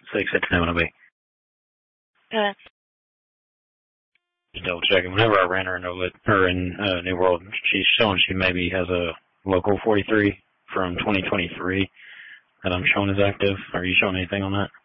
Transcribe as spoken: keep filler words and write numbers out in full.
six at ten will be. Uh, Just double checking. Whenever I ran her in, her in uh, New World, she's showing she maybe has a local forty-three from twenty twenty-three that I'm showing is active. Are you showing anything on that?